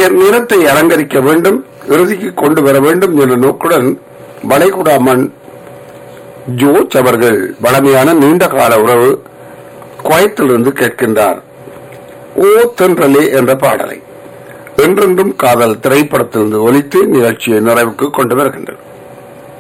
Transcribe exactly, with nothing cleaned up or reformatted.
நிறத்தை அலங்கரிக்க வேண்டும், இறுதிக்கு கொண்டு வர வேண்டும் என்ற நோக்குடன் வளைகுடா மண் ஜோர்ஜ் அவர்கள் வளமையான நீண்ட கால உறவு குவைத்திலிருந்து கேட்கின்றார். ஓ தென்றலே என்ற பாடலை என்றென்றும் காதல் திரைப்படத்திலிருந்து ஒலித்து நிகழ்ச்சியை நிறைவுக்கு கொண்டு வருகின்றது.